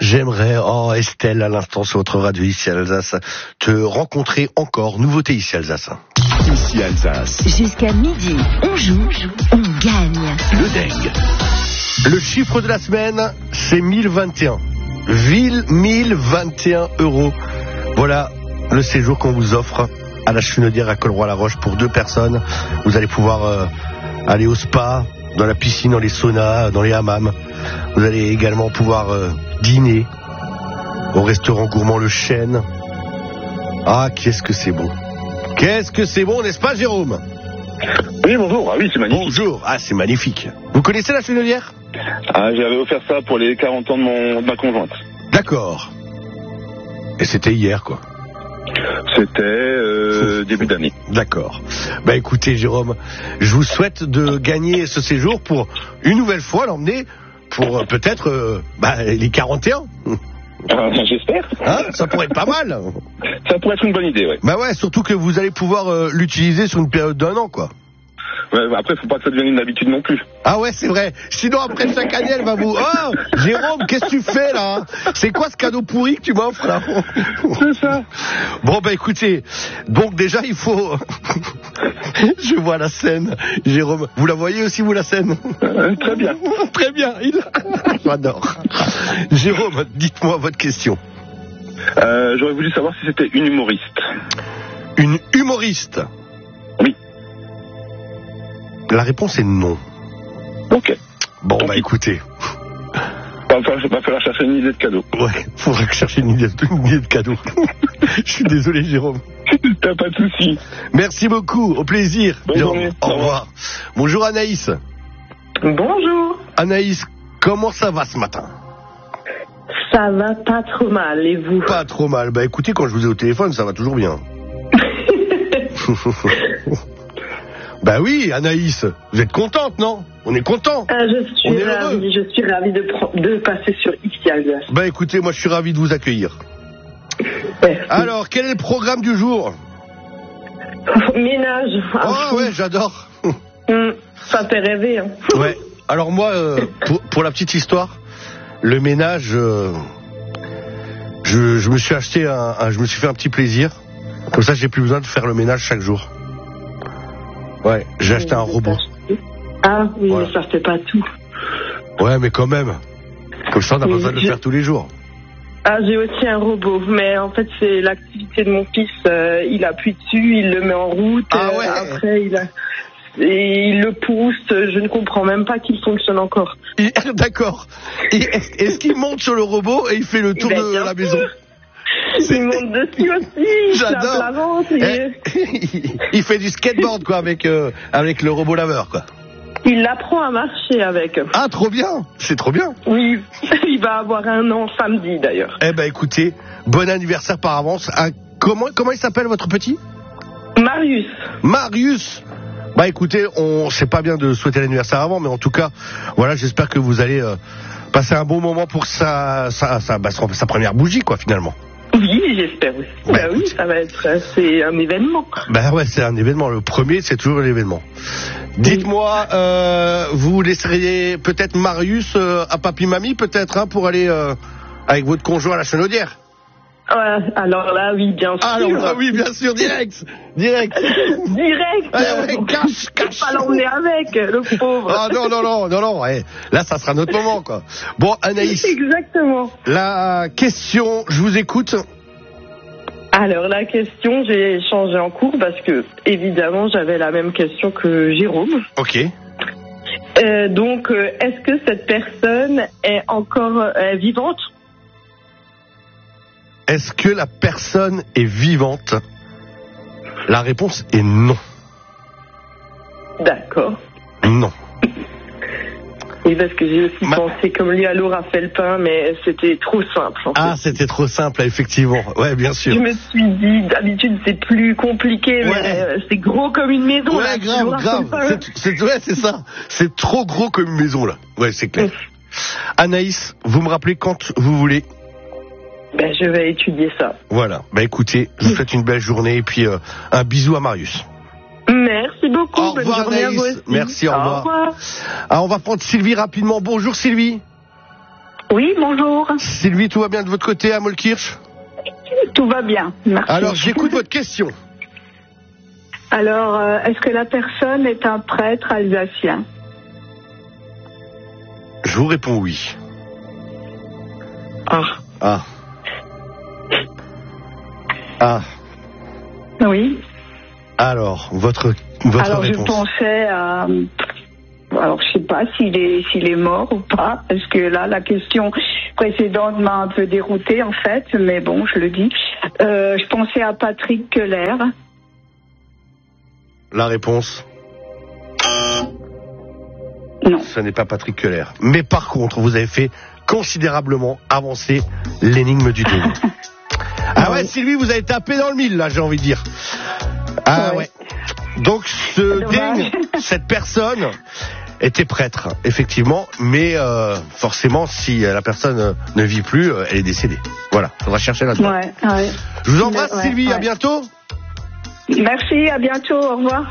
J'aimerais, Estelle, à l'instant sur votre radio ici à Alsace, te rencontrer encore. Nouveauté ici à Alsace. Ici Alsace. Jusqu'à midi, on joue, on gagne. Le Deng. Le chiffre de la semaine, c'est 1021. 1021 €. Voilà le séjour qu'on vous offre à la Chenaudière à Colroy-la-Roche pour 2 personnes. Vous allez pouvoir aller au spa, dans la piscine, dans les saunas, dans les hammams. Vous allez également pouvoir dîner au restaurant gourmand Le Chêne. Ah, qu'est-ce que c'est bon. Qu'est-ce que c'est bon, n'est-ce pas, Jérôme? Oui, bonjour. Ah oui, c'est magnifique. Bonjour. Ah, c'est magnifique. Vous connaissez la Chenaudière? Ah, j'avais offert ça pour les 40 ans de ma conjointe. D'accord. Et c'était hier, quoi. C'était début d'année. D'accord. Bah écoutez, Jérôme, je vous souhaite de gagner ce séjour pour une nouvelle fois l'emmener pour peut-être les 41. J'espère. Hein, ça pourrait être pas mal. Ça pourrait être une bonne idée, ouais. Bah ouais, surtout que vous allez pouvoir l'utiliser sur une période d'1 an, quoi. Ouais, après, faut pas que ça devienne une habitude non plus. Ah ouais, c'est vrai. Sinon, après chaque année, elle va vous... Oh, Jérôme, qu'est-ce que tu fais, là? C'est quoi ce cadeau pourri que tu m'offres, là? C'est ça. Bon, bah écoutez, donc déjà, il faut... Je vois la scène, Jérôme. Vous la voyez aussi, vous, la scène? Très bien. Très bien. J'adore. Jérôme, dites-moi votre question. J'aurais voulu savoir si c'était une humoriste. Une humoriste? Oui. La réponse est non. Ok. Bon, bah écoutez. Va falloir chercher une idée de cadeau. Ouais, faudra que chercher une idée de cadeau. Je suis désolé, Jérôme. T'as pas de soucis. Merci beaucoup, au plaisir. Bonne journée. Au revoir. Bonjour Anaïs. Bonjour. Anaïs, comment ça va ce matin? Ça va pas trop mal, et vous? Pas trop mal. Bah écoutez, quand je vous ai au téléphone, ça va toujours bien. Bah oui, Anaïs, vous êtes contente, non? On est content. Je suis ravie de passer sur ici Alsace. Bah écoutez, moi je suis ravi de vous accueillir. Merci. Alors, quel est le programme du jour? Ménage. Oh ouais, j'adore. Ça fait rêver. Hein. Ouais. Alors moi, pour la petite histoire, le ménage, je me suis acheté je me suis fait un petit plaisir. Comme ça, j'ai plus besoin de faire le ménage chaque jour. Ouais, j'ai acheté un robot. Ah oui, voilà. Mais ça fait pas tout. Ouais, mais quand même. Comme ça, on n'a pas besoin de le faire tous les jours. Ah, j'ai aussi un robot, mais en fait, c'est l'activité de mon fils. Il appuie dessus, il le met en route. Ah ouais. Après, il le pousse. Je ne comprends même pas qu'il fonctionne encore. D'accord. Est-ce qu'il monte sur le robot et il fait le tour de la maison? Il monte dessus aussi. J'adore. Il fait du skateboard, quoi, avec le robot laveur, quoi. Il apprend à marcher avec. Ah, trop bien. C'est trop bien. Oui, il va avoir 1 an samedi, d'ailleurs. Eh ben, écoutez, bon anniversaire par avance. Comment il s'appelle, votre petit? Marius. Marius. Bah écoutez, c'est pas bien de souhaiter l'anniversaire avant, mais en tout cas, voilà, j'espère que vous allez passer un bon moment pour sa première bougie, quoi, finalement. Oui, j'espère aussi. Bah oui, ça va être, c'est un événement. Bah ouais, c'est un événement. Le premier, c'est toujours l'événement. Dites-moi, vous laisseriez peut-être Marius à papy-mamie, peut-être, hein, pour aller avec votre conjoint à la Chenaudière? Alors là, oui, bien sûr. Alors là, oui, bien sûr, direct. Direct. Ouais, cache. Pas l'emmener avec, le pauvre. Ah non. Ouais. Là, ça sera notre moment, quoi. Bon, Anaïs. Exactement. La question, je vous écoute. Alors la question, j'ai changé en cours parce que évidemment j'avais la même question que Jérôme. Ok. Donc, est-ce que cette personne est encore vivante? Est-ce que la personne est vivante? La réponse est non. D'accord. Non. Oui, parce que j'ai aussi pensé comme lui à Laura Felpin, mais c'était trop simple. En fait. Ah, c'était trop simple, effectivement. Ouais, bien sûr. Je me suis dit, d'habitude c'est plus compliqué, mais c'est gros comme une maison. Ouais, là, grave. C'est ça. C'est trop gros comme une maison, là. Ouais, c'est clair. Anaïs, vous me rappelez quand vous voulez? Ben, je vais étudier ça. Voilà. Ben, écoutez, je vous souhaite une belle journée et puis un bisou à Marius. Merci beaucoup. Au revoir, bonne journée Anaïs. À vous aussi. Merci, au revoir. Alors, on va prendre Sylvie rapidement. Bonjour, Sylvie. Oui, bonjour. Sylvie, tout va bien de votre côté à Mollkirch? Tout va bien, merci. Alors, j'écoute votre question. Alors, est-ce que la personne est un prêtre alsacien? Je vous réponds oui. Ah. Oui. Alors, votre Alors, réponse. je pensais à... Alors, je sais pas s'il est mort ou pas, parce que là, la question précédente m'a un peu déroutée, en fait, mais bon, je le dis. Je pensais à Patrick Keller. La réponse? Non. Ce n'est pas Patrick Keller. Mais par contre, vous avez fait considérablement avancer l'énigme du début. Ah ouais, Sylvie, vous avez tapé dans le mille, là, j'ai envie de dire. Ah ouais. Donc, cette personne était prêtre, effectivement, mais forcément, si la personne ne vit plus, elle est décédée. Voilà, faudra chercher là-dedans. Ouais. Je vous embrasse, Sylvie, à bientôt. Merci, à bientôt, au revoir.